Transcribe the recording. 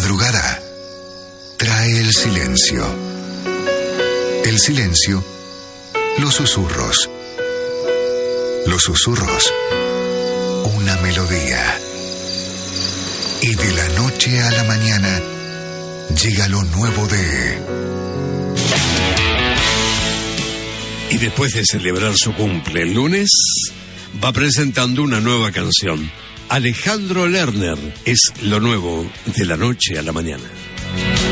madrugada trae el silencio. El silencio, los susurros. Los susurros, una melodía. Y de la noche a la mañana llega lo nuevo de... Y después de celebrar su cumple el lunes, va presentando una nueva canción. Alejandro Lerner es lo nuevo de la noche a la mañana.